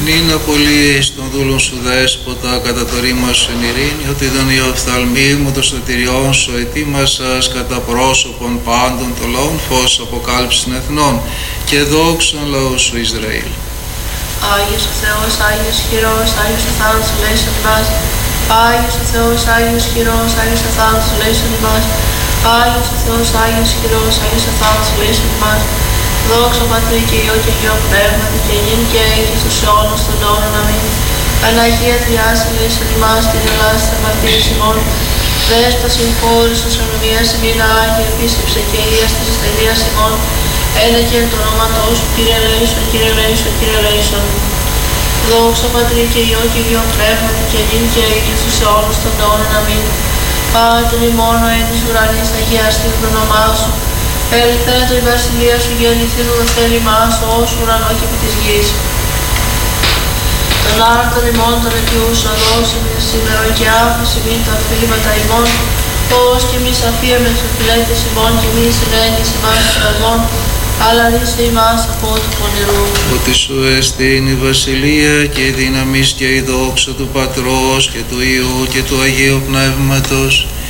Νυν απολύεις των δούλων σου δέσποτα, κατά το ρήμα σου εν ειρήνη, ότι τον Υιοφθαλμή μου το σωτηριών σου ετοίμασας κατά πρόσωπον πάντων των λαών, φως αποκάλυψης των εθνών και δόξαν λαού σου Ισραήλ. Άγιος ο Θεός, Άγιος χειρός, Άγιος ο θάνατος ελέησον ημάς. Άγιος ο Θεός, Άγιος χειρός, Άγιος ο θάνατος ελέησον ημάς. Άγιος ο Θεός, Άγιος χειρός, Άγιος ο θάνατος ελέησον ημάς. Δόξα Πατρί και Υιό και Αγιό Πνεύματι και νυν και έχει στους αιώνας των αιώνων. Αμήν. Παναγία Τριάς ελέησον ημάς, την Ελλάδα της αμαρτίας ημών. Δέσπα συγχώρησος ανομίας ημίν Άγιε, επίσκεψε και Ηλίας της ασθενείας ημών. Ένα και εν το όνοματό σου, Κύριε ελέησον, Κύριε ελέησον, Κύριε ελέησον. Δόξα Πατρί και Υιό και Αγιό Πνεύματι και νυν και έχει στους αιώνας των αιώνων. Αμήν. Πάτερ ημών ο εν της ουρανής, αγιαστήν το όνομά σου. Ελθέτω η βασιλεία σου, γεννηθείτε το θέλημά σου, ως ουρανό και επί της γης. Τον άρτον ημών των αιτιούσων δώσιμεν σήμερα και άφησε μην τα αφήματα ημών, ως και εμείς αφίεμεν στους φιλέτες ημών και μη συνέγγιση ημάς των φραγμών, αλλά ρίσε ημάς από του πονηρού. Ότι σου εστίν η βασιλεία και η δύναμις και η δόξα του Πατρός και του Υιού και του Αγίου Πνεύματος